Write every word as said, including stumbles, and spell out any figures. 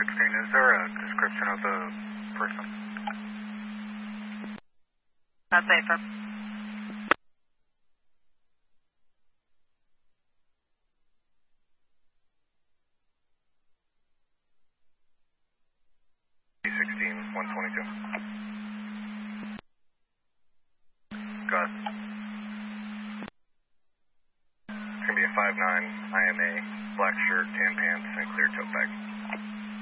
sixteen, is there a description of the person? That's safer. sixteen, one twenty-two. Got it. It's going to be a five nine I M A, black shirt, tan pants, and clear tote bag.